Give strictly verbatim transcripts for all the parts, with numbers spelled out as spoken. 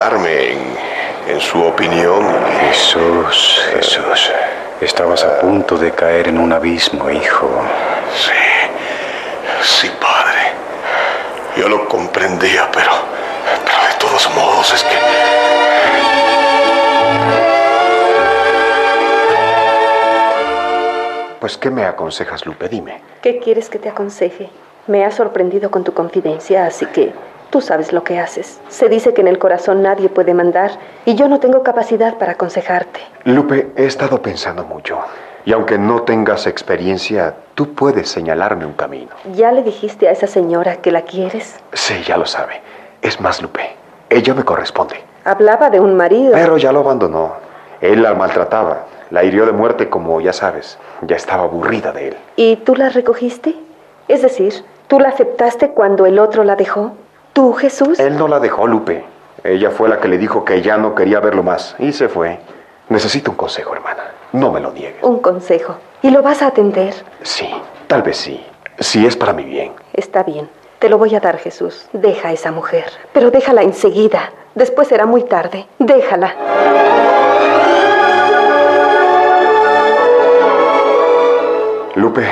En, en su opinión. Jesús, Jesús, estabas a punto de caer en un abismo, hijo. Sí, sí, padre. Yo lo comprendía, pero, pero de todos modos es que... Pues, ¿qué me aconsejas, Lupe? Dime. ¿Qué quieres que te aconseje? Me has sorprendido con tu confidencia, así que... tú sabes lo que haces. Se dice que en el corazón nadie puede mandar y yo no tengo capacidad para aconsejarte. Lupe, he estado pensando mucho. Y aunque no tengas experiencia, tú puedes señalarme un camino. ¿Ya le dijiste a esa señora que la quieres? Sí, ya lo sabe. Es más, Lupe, ella me corresponde. Hablaba de un marido. Pero ya lo abandonó. Él la maltrataba. La hirió de muerte, como ya sabes. Ya estaba aburrida de él. ¿Y tú la recogiste? Es decir, ¿tú la aceptaste cuando el otro la dejó? ¿Tú, Jesús? Él no la dejó, Lupe. Ella fue la que le dijo que ya no quería verlo más. Y se fue. Necesito un consejo, hermana. No me lo niegues. Un consejo. ¿Y lo vas a atender? Sí, tal vez sí. Si es para mi bien. Está bien. Te lo voy a dar, Jesús. Deja a esa mujer. Pero déjala enseguida. Después será muy tarde. Déjala. Lupe,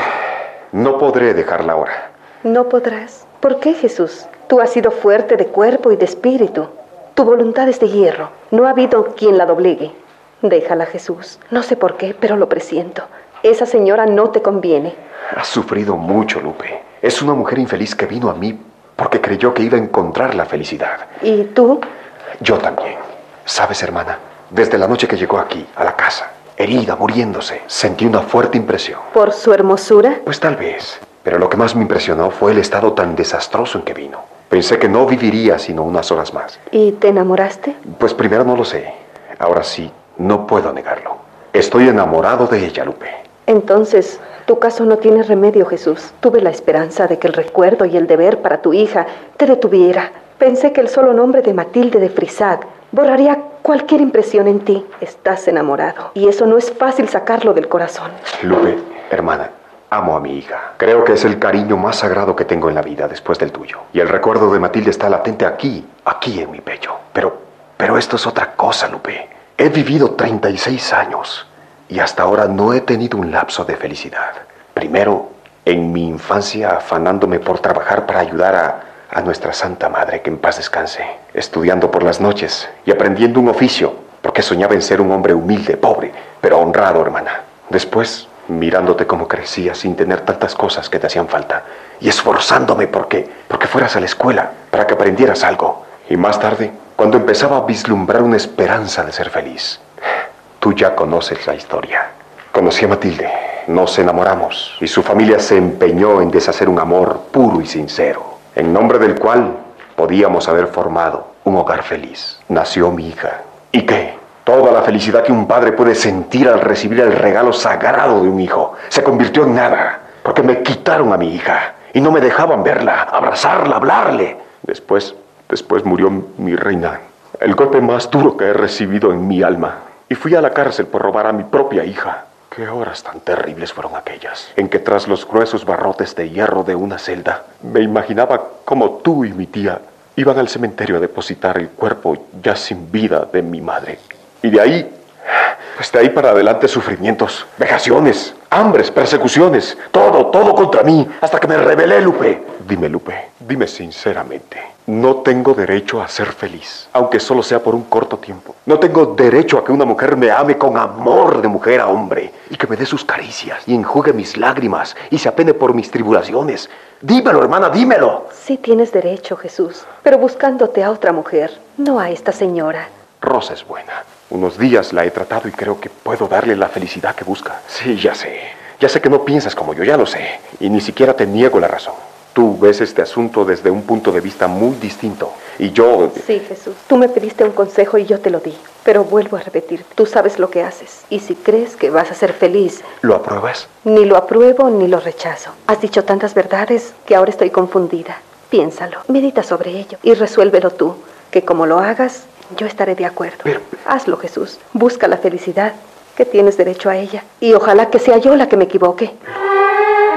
no podré dejarla ahora. No podrás. ¿Por qué, Jesús? Tú has sido fuerte de cuerpo y de espíritu. Tu voluntad es de hierro. No ha habido quien la doblegue. Déjala, Jesús. No sé por qué, pero lo presiento. Esa señora no te conviene. Has sufrido mucho, Lupe. Es una mujer infeliz que vino a mí porque creyó que iba a encontrar la felicidad. ¿Y tú? Yo también. ¿Sabes, hermana? Desde la noche que llegó aquí, a la casa, herida, muriéndose, sentí una fuerte impresión. ¿Por su hermosura? Pues tal vez. Pero lo que más me impresionó fue el estado tan desastroso en que vino. Pensé que no viviría sino unas horas más. ¿Y te enamoraste? Pues primero no lo sé. Ahora sí, no puedo negarlo. Estoy enamorado de ella, Lupe. Entonces, tu caso no tiene remedio, Jesús. Tuve la esperanza de que el recuerdo y el deber para tu hija te detuviera. Pensé que el solo nombre de Matilde de Frisac borraría cualquier impresión en ti. Estás enamorado. Y eso no es fácil sacarlo del corazón. Lupe, hermana, amo a mi hija. Creo que es el cariño más sagrado que tengo en la vida después del tuyo. Y el recuerdo de Matilde está latente aquí, aquí en mi pecho. Pero, pero esto es otra cosa, Lupe. He vivido treinta y seis años y hasta ahora no he tenido un lapso de felicidad. Primero, en mi infancia afanándome por trabajar para ayudar a, a nuestra Santa Madre, que en paz descanse, estudiando por las noches y aprendiendo un oficio, porque soñaba en ser un hombre humilde, pobre, pero honrado, hermana. Después, mirándote cómo crecías sin tener tantas cosas que te hacían falta y esforzándome porque, porque fueras a la escuela, para que aprendieras algo. Y más tarde, cuando empezaba a vislumbrar una esperanza de ser feliz. Tú ya conoces la historia. Conocí a Matilde, nos enamoramos y su familia se empeñó en deshacer un amor puro y sincero, en nombre del cual podíamos haber formado un hogar feliz. Nació mi hija. ¿Y qué? Toda la felicidad que un padre puede sentir al recibir el regalo sagrado de un hijo se convirtió en nada, porque me quitaron a mi hija y no me dejaban verla, abrazarla, hablarle. Después, después murió mi reina, el golpe más duro que he recibido en mi alma. Y fui a la cárcel por robar a mi propia hija. Qué horas tan terribles fueron aquellas, en que tras los gruesos barrotes de hierro de una celda, me imaginaba como tú y mi tía iban al cementerio a depositar el cuerpo ya sin vida de mi madre. Y de ahí, pues de ahí para adelante sufrimientos, vejaciones, hambres, persecuciones, todo, todo contra mí, hasta que me rebelé, Lupe. Dime, Lupe, dime sinceramente, no tengo derecho a ser feliz, aunque solo sea por un corto tiempo. No tengo derecho a que una mujer me ame con amor de mujer a hombre, y que me dé sus caricias, y enjugue mis lágrimas, y se apene por mis tribulaciones. Dímelo, hermana, dímelo. Sí tienes derecho, Jesús, pero buscándote a otra mujer, no a esta señora. Rosa es buena. Unos días la he tratado y creo que puedo darle la felicidad que busca. Sí, ya sé. Ya sé que no piensas como yo, ya lo sé. Y ni siquiera te niego la razón. Tú ves este asunto desde un punto de vista muy distinto. Y yo... Sí, Jesús. Tú me pediste un consejo y yo te lo di. Pero vuelvo a repetir, tú sabes lo que haces. Y si crees que vas a ser feliz... ¿Lo apruebas? Ni lo apruebo ni lo rechazo. Has dicho tantas verdades que ahora estoy confundida. Piénsalo, medita sobre ello y resuélvelo tú. Que como lo hagas... yo estaré de acuerdo. Pero... hazlo, Jesús. Busca la felicidad, que tienes derecho a ella. Y ojalá que sea yo la que me equivoque.